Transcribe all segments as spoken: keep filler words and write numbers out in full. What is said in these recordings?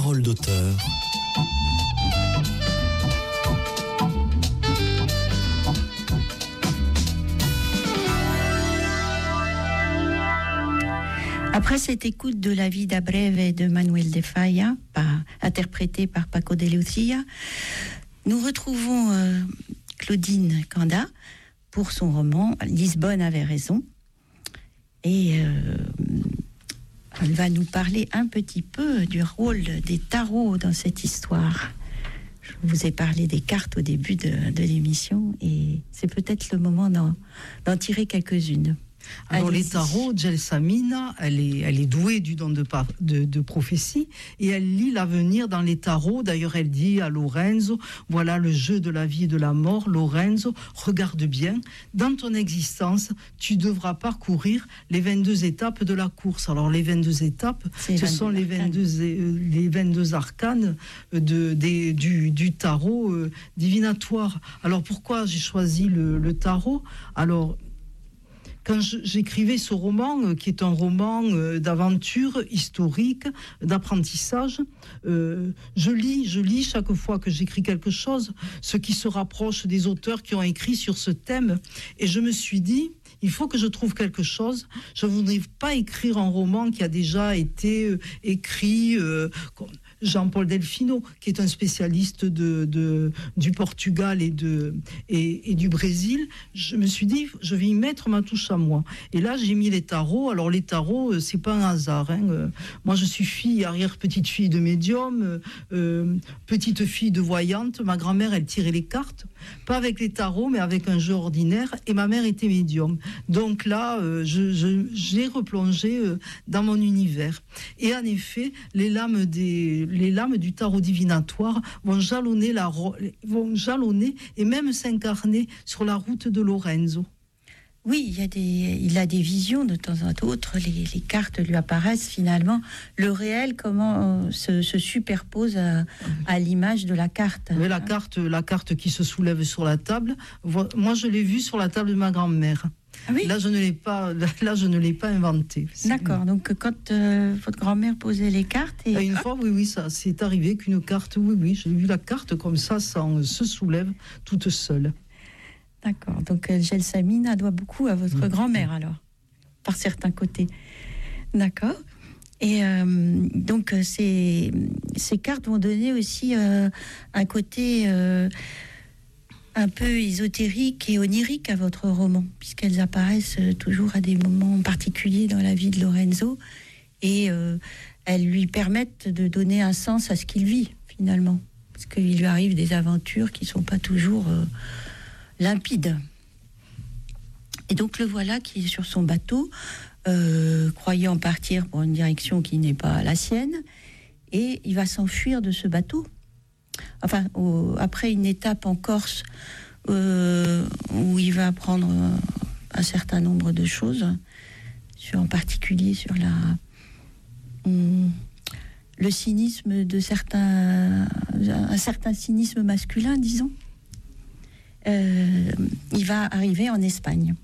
Parole d'auteur. Après cette écoute de La Vida Breve de Manuel de Falla, par, interprété par Paco de Lucia, nous retrouvons euh, Claudine Canda pour son roman « Lisbonne avait raison ». Et euh, elle va nous parler un petit peu du rôle des tarots dans cette histoire. Je vous ai parlé des cartes au début de, de l'émission et c'est peut-être le moment d'en, d'en tirer quelques-unes. Alors Allez-y. les tarots, Gelsamina, elle est, elle est douée du don de, par, de, de prophétie et elle lit l'avenir dans les tarots. D'ailleurs, elle dit à Lorenzo, voilà le jeu de la vie et de la mort. Lorenzo, regarde bien, dans ton existence, tu devras parcourir les vingt-deux étapes de la course. Alors les vingt-deux étapes, C'est ce sont les vingt-deux, euh, les vingt-deux arcanes de, des, du, du tarot euh, divinatoire. Alors pourquoi j'ai choisi le, le tarot ? Alors quand j'écrivais ce roman, euh, qui est un roman euh, d'aventure historique, d'apprentissage, euh, je lis, je lis chaque fois que j'écris quelque chose, ce qui se rapproche des auteurs qui ont écrit sur ce thème. Et je me suis dit, il faut que je trouve quelque chose. Je ne voudrais pas écrire un roman qui a déjà été euh, écrit euh, comme Jean-Paul Delfino, qui est un spécialiste de, de, du Portugal et, de, et, et du Brésil. Je me suis dit, je vais y mettre ma touche à moi. Et là, j'ai mis les tarots. Alors, les tarots, c'est pas un hasard. Hein. Moi, je suis fille, arrière-petite-fille de médium, euh, petite-fille de voyante. Ma grand-mère, elle tirait les cartes. Pas avec les tarots, mais avec un jeu ordinaire. Et ma mère était médium. Donc là, euh, je, je, j'ai replongé euh, dans mon univers. Et en effet, les lames des... les lames du tarot divinatoire vont jalonner, la, vont jalonner et même s'incarner sur la route de Lorenzo. Oui, il, y a des, il a des visions de temps en temps, les, les cartes lui apparaissent finalement, le réel, comment se, se superpose à, à l'image de la carte. Oui, la carte, la carte qui se soulève sur la table, moi je l'ai vue sur la table de ma grand-mère. Ah oui. Là, je ne l'ai pas, là, je ne l'ai pas inventé. D'accord. Donc, quand euh, votre grand-mère posait les cartes, et, et une hop. fois, oui, oui, ça, c'est arrivé qu'une carte, oui, oui, j'ai vu la carte comme ça, ça se soulève toute seule. D'accord. Donc, euh, Gelsamina doit beaucoup à votre mmh. grand-mère alors, par certains côtés. D'accord. Et euh, donc, ces, ces cartes vont donner aussi euh, un côté euh, un peu ésotérique et onirique à votre roman, puisqu'elles apparaissent toujours à des moments particuliers dans la vie de Lorenzo, et euh, elles lui permettent de donner un sens à ce qu'il vit, finalement, parce qu'il lui arrive des aventures qui ne sont pas toujours euh, limpides. Et donc le voilà qui est sur son bateau, euh, croyant partir pour une direction qui n'est pas la sienne, et il va s'enfuir de ce bateau. Enfin, au, après une étape en Corse euh, où il va apprendre un, un certain nombre de choses, sur, en particulier sur la, hum, le cynisme de certains, un certain cynisme masculin, disons. Euh, il va arriver en Espagne.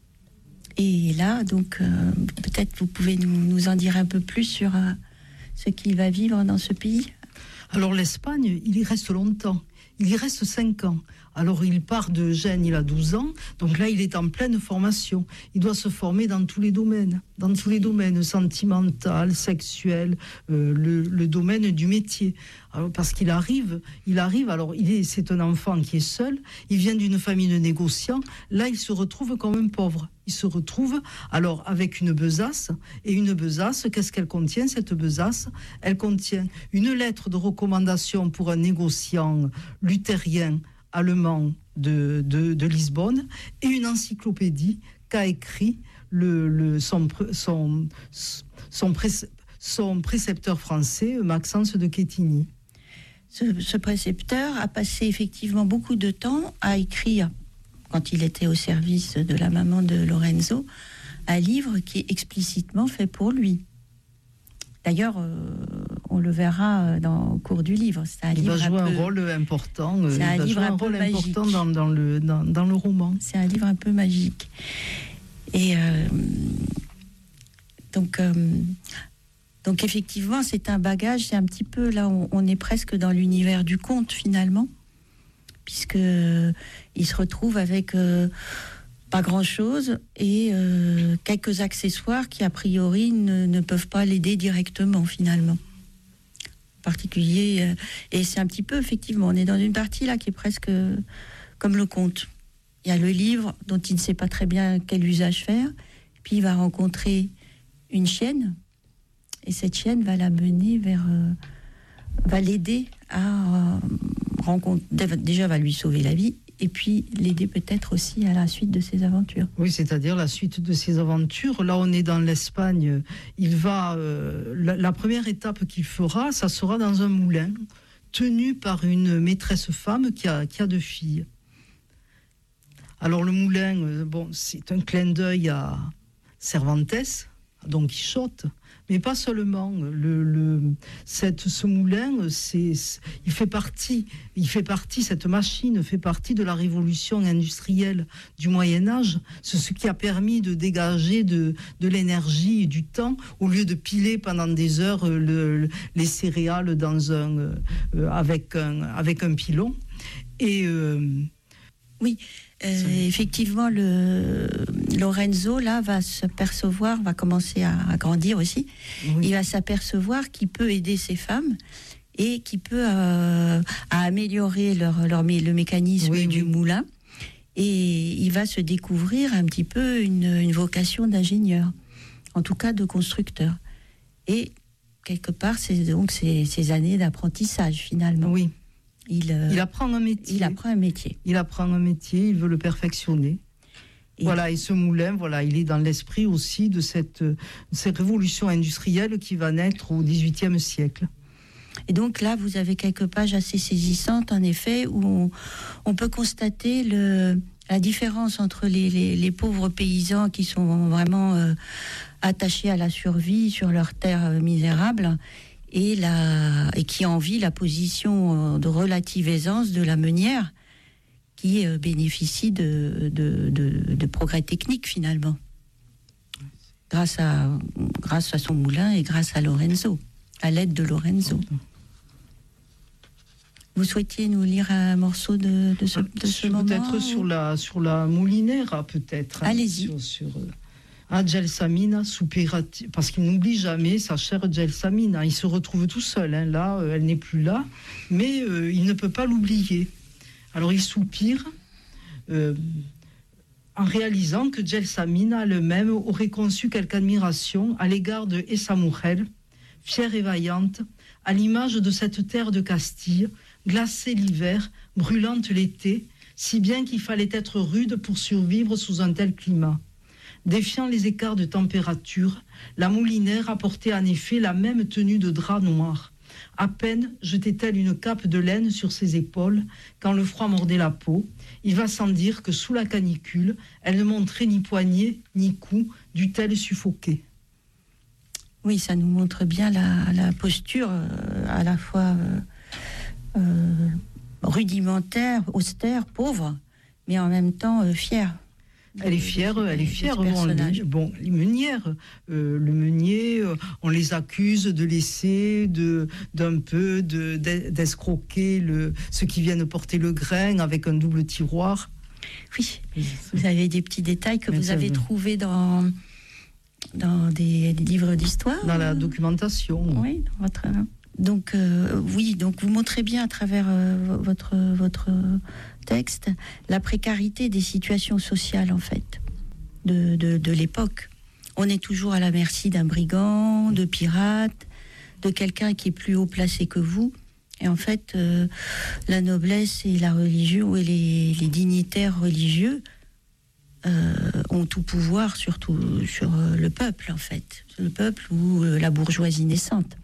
Et là, donc, euh, peut-être vous pouvez nous, nous en dire un peu plus sur euh, ce qu'il va vivre dans ce pays. Alors l'Espagne, il y reste longtemps. Il y reste cinq ans. Alors il part de Gênes, il a douze ans. Donc là, il est en pleine formation. Il doit se former dans tous les domaines. Dans tous les domaines, sentimental, sexuel, euh, le, le domaine du métier. Alors, parce qu'il arrive, il arrive, alors il est, c'est un enfant qui est seul. Il vient d'une famille de négociants. Là, il se retrouve comme un pauvre. Il se retrouve alors avec une besace. Et une besace, qu'est-ce qu'elle contient, cette besace ? Elle contient une lettre de recommandation pour un négociant luthérien allemand de, de, de Lisbonne et une encyclopédie qu'a écrit le, le, son, son, son, pré, son précepteur français, Maxence de Quetigny. Ce, ce précepteur a passé effectivement beaucoup de temps à écrire, quand il était au service de la maman de Lorenzo, un livre qui est explicitement fait pour lui. D'ailleurs, euh, on le verra dans, au cours du livre. C'est un il livre va jouer un, un peu, un rôle important. C'est il un va livre jouer un, un rôle peu important magique. dans, dans, le, dans, dans le roman. C'est un livre un peu magique. Et euh, donc, euh, Donc effectivement, c'est un bagage, c'est un petit peu, là, on, on est presque dans l'univers du conte, finalement, puisque euh, il se retrouve avec euh, pas grand-chose et euh, quelques accessoires qui, a priori, ne, ne peuvent pas l'aider directement, finalement. En particulier, euh, et c'est un petit peu, effectivement, on est dans une partie, là, qui est presque euh, comme le conte. Il y a le livre dont il ne sait pas très bien quel usage faire, puis il va rencontrer une chienne, et cette chienne va la mener vers, euh, va l'aider à euh, rencontrer, déjà va lui sauver la vie, et puis l'aider peut-être aussi à la suite de ses aventures. Oui, c'est-à-dire la suite de ses aventures. Là, on est dans l'Espagne. Il va, euh, la, la première étape qu'il fera, ça sera dans un moulin, tenu par une maîtresse femme qui a, qui a deux filles. Alors le moulin, euh, bon, c'est un clin d'œil à Cervantes, à Don Quichotte, mais pas seulement. Le, le, cette, ce moulin, c'est, c'est, il fait partie, il fait partie, cette machine fait partie de la révolution industrielle du Moyen-Âge. C'est ce qui a permis de dégager de, de l'énergie et du temps, au lieu de piler pendant des heures le, le, les céréales dans un, euh, avec, un, avec un pilon. Et euh, oui. Euh, effectivement, le Lorenzo là va s'apercevoir, va commencer à, à grandir aussi. Oui. Il va s'apercevoir qu'il peut aider ces femmes et qu'il peut euh, à améliorer leur, leur le mécanisme oui, du oui. moulin. Et il va se découvrir un petit peu une, une vocation d'ingénieur, en tout cas de constructeur. Et quelque part, c'est donc ces, ces années d'apprentissage finalement. Oui. Il, euh, il apprend un métier. Il apprend un métier. Il apprend un métier, il veut le perfectionner. Et voilà, et ce moulin, voilà, il est dans l'esprit aussi de cette, de cette révolution industrielle qui va naître au dix-huitième siècle. Et donc là, vous avez quelques pages assez saisissantes, en effet, où on, on peut constater le, la différence entre les, les, les pauvres paysans qui sont vraiment euh, attachés à la survie sur leurs terres euh, misérables, et, la, et qui envie la position de relative aisance de la meunière, qui euh, bénéficie de, de, de, de progrès techniques finalement, grâce à, grâce à son moulin et grâce à Lorenzo, à l'aide de Lorenzo. Vous souhaitiez nous lire un morceau de, de ce, de ce moment? Peut-être sur la, sur la moulinère, peut-être. Allez-y. Sur, sur, Ah, Gelsamina soupira, parce qu'il n'oublie jamais sa chère Gelsamina. Il se retrouve tout seul, hein, là, euh, elle n'est plus là, mais euh, il ne peut pas l'oublier. Alors il soupire euh, en réalisant que Gelsamina elle-même aurait conçu quelque admiration à l'égard de Essa Mujer, fière et vaillante, à l'image de cette terre de Castille, glacée l'hiver, brûlante l'été, si bien qu'il fallait être rude pour survivre sous un tel climat. Défiant les écarts de température, la moulinaire apportait en effet la même tenue de drap noir. À peine jetait-elle une cape de laine sur ses épaules quand le froid mordait la peau. Il va sans dire que sous la canicule, elle ne montrait ni poignée ni cou, dût-elle suffoquer. Oui, ça nous montre bien la, la posture euh, à la fois euh, euh, rudimentaire, austère, pauvre, mais en même temps euh, fière. Elle est fière, elle est fière. Bon, le, bon, les meunières, euh, le meunier, euh, on les accuse de laisser, de, d'un peu, de, d'escroquer le, ceux qui viennent porter le grain avec un double tiroir. Oui, vous avez des petits détails que Mais vous avez trouvés dans, dans des, des livres d'histoire. Dans la documentation. Oui, dans votre... Donc, euh, oui, donc vous montrez bien à travers euh, votre, votre texte la précarité des situations sociales, en fait, de, de, de l'époque. On est toujours à la merci d'un brigand, de pirate, de quelqu'un qui est plus haut placé que vous. Et en fait, euh, la noblesse et la religion et les, les dignitaires religieux euh, ont tout pouvoir, surtout sur euh, le peuple, en fait. Le peuple ou euh, la bourgeoisie naissante.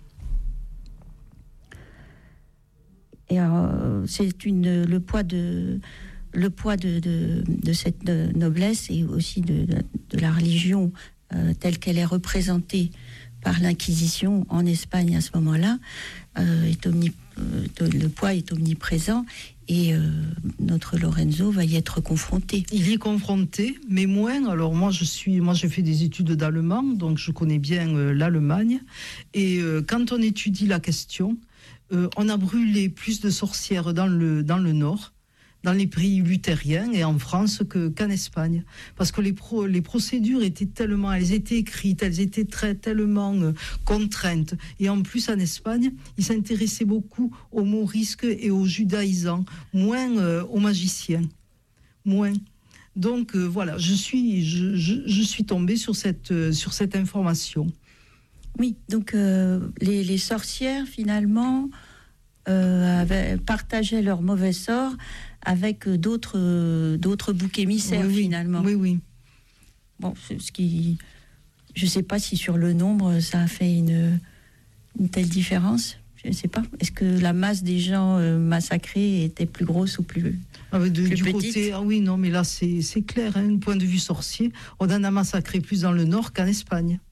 Et euh, c'est une, le poids de, le poids de, de, de cette de noblesse et aussi de, de, de la religion euh, telle qu'elle est représentée par l'Inquisition en Espagne à ce moment-là, euh, est omni, euh, le poids est omniprésent et euh, notre Lorenzo va y être confronté. Il y est confronté, mais moins. Alors moi, je suis, moi, j'ai fait des études d'allemand, donc je connais bien euh, l'Allemagne. Et euh, quand on étudie la question, euh, on a brûlé plus de sorcières dans le dans le nord, dans les pays luthériens et en France que, qu'en Espagne. Parce que les, pro, les procédures étaient tellement, elles étaient écrites, elles étaient très, tellement euh, contraintes. Et en plus, en Espagne, ils s'intéressaient beaucoup aux morisques et aux judaïsants, moins euh, aux magiciens. Moins. Donc euh, voilà, je suis, je, je, je suis tombée sur cette, euh, sur cette information. Oui, donc euh, les, les sorcières, finalement, euh, avaient, partageaient leur mauvais sort avec d'autres, euh, d'autres boucs émissaires, oui, finalement. Oui, oui. Bon, ce qui... Je ne sais pas si sur le nombre, ça a fait une, une telle différence. Je ne sais pas. Est-ce que la masse des gens euh, massacrés était plus grosse ou plus, ah, de, plus du petite côté, ah oui, non, mais là, c'est, c'est clair. Hein, point de vue sorcier, on en a massacré plus dans le Nord qu'en Espagne.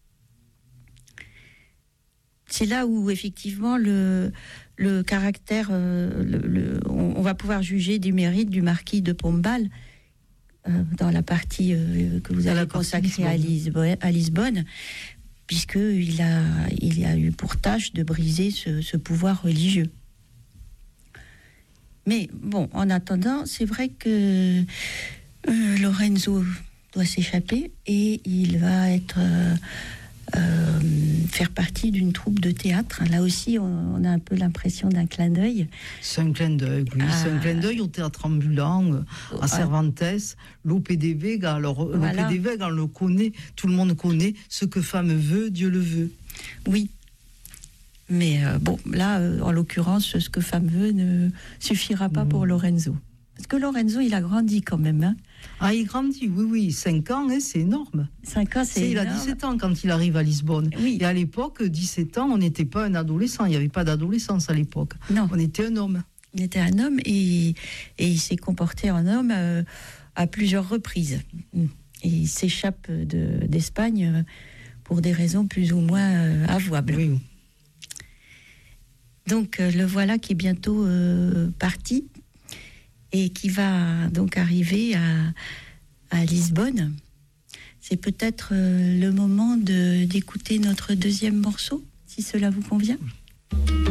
C'est là où, effectivement, le, le caractère... Euh, le, le, on, on va pouvoir juger du mérite du marquis de Pombal euh, dans la partie euh, que vous dans avez consacrée à Lisbonne, à Lisbonne, puisqu'il a, il a eu pour tâche de briser ce, ce pouvoir religieux. Mais bon, en attendant, c'est vrai que euh, Lorenzo doit s'échapper et il va être... Euh, Euh, faire partie d'une troupe de théâtre. Là aussi, on, on a un peu l'impression d'un clin d'œil. C'est un clin d'œil, oui. Ah. C'est un clin d'œil au théâtre ambulant, euh, à Cervantes, Lope de Vega. Alors, voilà. Lope de Vega, on le connaît, tout le monde connaît. Ce que femme veut, Dieu le veut. Oui. Mais euh, bon, là, euh, en l'occurrence, ce que femme veut ne suffira pas mmh. pour Lorenzo. Parce que Lorenzo, il a grandi quand même, hein. Ah, il grandit, oui, oui. cinq ans, hein, c'est énorme. cinq ans, c'est, c'est énorme. Il a dix-sept ans quand il arrive à Lisbonne. Oui. Et à l'époque, dix-sept ans, on n'était pas un adolescent. Il n'y avait pas d'adolescence à l'époque. Non. On était un homme. Il était un homme et, et il s'est comporté en homme euh, à plusieurs reprises. Et il s'échappe de, d'Espagne euh, pour des raisons plus ou moins euh, avouables. Oui. Donc, euh, le voilà qui est bientôt euh, parti. Et qui va donc arriver à, à Lisbonne. C'est peut-être euh, le moment de, d'écouter notre deuxième morceau, si cela vous convient.